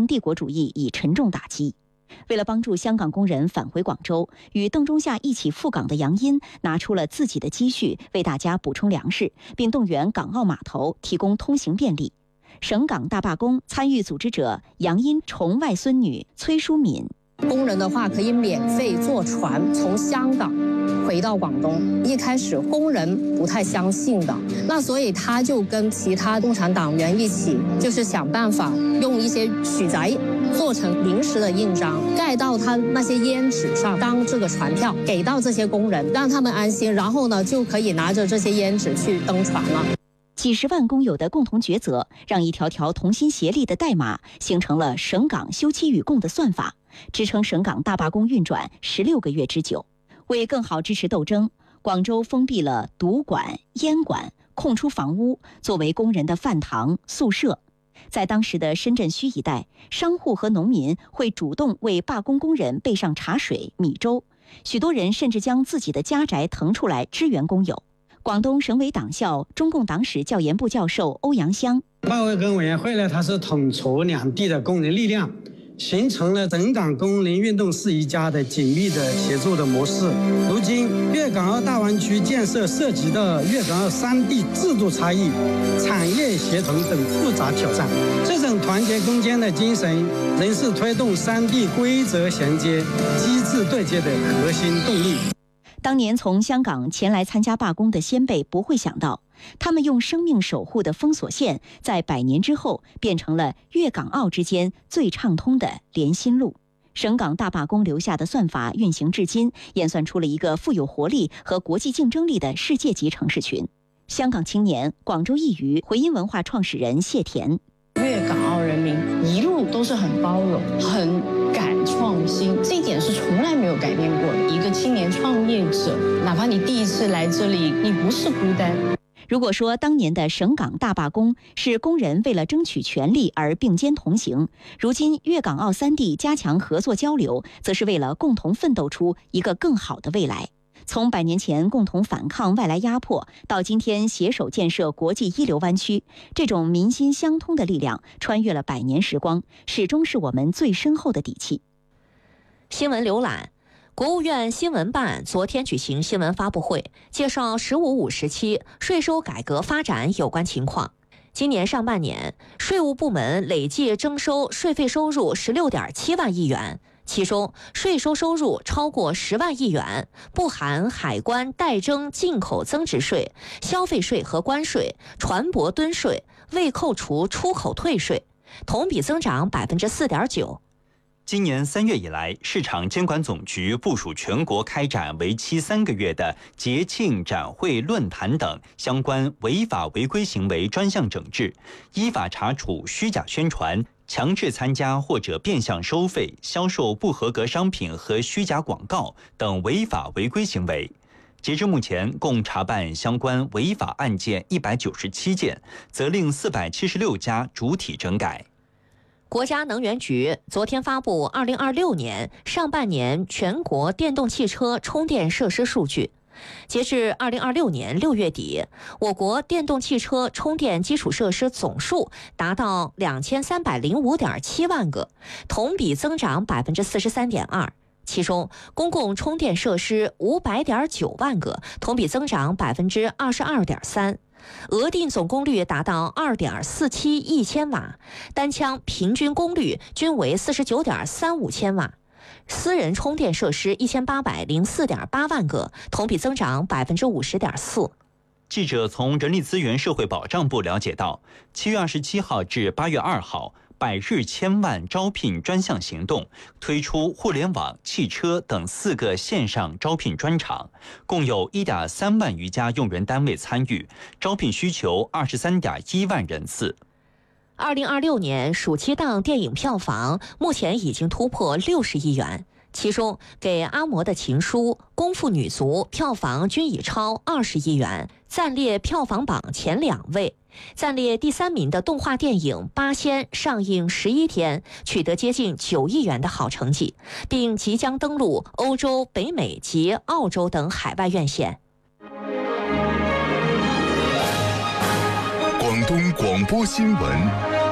英帝国主义以沉重打击。为了帮助香港工人返回广州，与邓中夏一起赴港的杨殷拿出了自己的积蓄，为大家补充粮食，并动员港澳码头提供通行便利。省港大罢工参与组织者杨殷重外孙女崔淑敏。 工人的话可以免费坐船从香港回到广东。一开始工人不太相信的，那所以他就跟其他共产党员一起，就是想办法用一些许宅做成临时的印章，盖到他那些烟纸上当这个船票，给到这些工人，让他们安心，然后呢就可以拿着这些烟纸去登船了。 几十万工友的共同抉择，让一条条同心协力的代码形成了省港休戚与共的算法，支撑省港大罢工运转16个月之久。为更好支持斗争，广州封闭了赌馆、烟馆，空出房屋作为工人的饭堂、宿舍。在当时的深圳区一带，商户和农民会主动为罢工工人备上茶水、米粥，许多人甚至将自己的家宅腾出来支援工友。广东省委党校中共党史教研部教授欧阳湘， 罢工委员会呢，它是统筹两地的工人力量，形成了省港工人运动是一家的紧密的协作的模式。如今，粤港澳大湾区建设涉及到粤港澳3地制度差异、产业协同等复杂挑战。这种团结攻坚的精神，仍是推动3地规则衔接、机制对接的核心动力。 当年从香港前来参加罢工的先辈不会想到，他们用生命守护的封锁线，在100年之后变成了粤港澳之间最畅通的连心路。省港大罢工留下的算法运行至今，演算出了一个富有活力和国际竞争力的世界级城市群。香港青年、广州一隅回音文化创始人谢田， 粤港澳人民一路都是很包容、很敢创新，这一点是从来没有改变过。一个青年创业者，哪怕你第一次来这里，你不是孤单。 如果说当年的省港大罢工是工人为了争取权利而并肩同行，如今粤港澳3地加强合作交流，则是为了共同奋斗出一个更好的未来。从100年前共同反抗外来压迫，到今天携手建设国际一流湾区，这种民心相通的力量穿越了100年时光，始终是我们最深厚的底气。 新闻浏览。国务院新闻办昨天举行新闻发布会，介绍“15五”时期税收改革发展有关情况。今年上半年，税务部门累计征收税费收入16.7万亿元，其中税收收入超过10万亿元，不含海关代征进口增值税、消费税和关税、船舶吨税，未扣除出口退税，同比增长4.9%。 今年3月以来，市场监管总局部署全国开展为期3个月的节庆、展会、论坛等相关违法违规行为专项整治，依法查处虚假宣传、强制参加或者变相收费、销售不合格商品和虚假广告等违法违规行为。截至目前，共查办相关违法案件197件，责令476家主体整改。 国家能源局昨天发布2026年上半年全国电动汽车充电设施数据。截至2026年6月底，我国电动汽车充电基础设施总数达到2305.7万个，同比增长43.2%。其中，公共充电设施500.9万个，同比增长22.3%。额定总功率达到2.47亿千瓦，单枪平均功率均为49.35千瓦。私人充电设施1804.8万个，同比增长50.4%。 记者从人力资源社会保障部了解到，7月27号至8月2号。100日千万招聘专项行动推出互联网、汽车等4个线上招聘专场，共有1.3万余家用人单位参与，招聘需求23.1万人次。 2026年暑期档电影票房目前已经突破60亿元，其中给阿嬷的情书、功夫女足票房均已超20亿元，暂列票房榜前2位。暂列第3名的动画电影《八仙》上映11天，取得接近9亿元的好成绩，并即将登陆欧洲、北美及澳洲等海外院线。 广东广播新闻。